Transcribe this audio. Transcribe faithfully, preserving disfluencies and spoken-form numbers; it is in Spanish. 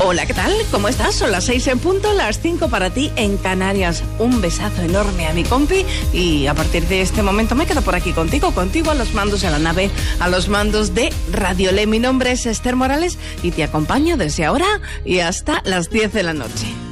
Hola, ¿qué tal? ¿Cómo estás? Son las seis en punto, las cinco para ti en Canarias. Un besazo enorme a mi compi y a partir de este momento me quedo por aquí contigo, contigo a los mandos de la nave, a los mandos de Radio Le. Mi nombre es Esther Morales y te acompaño desde ahora y hasta las diez de la noche.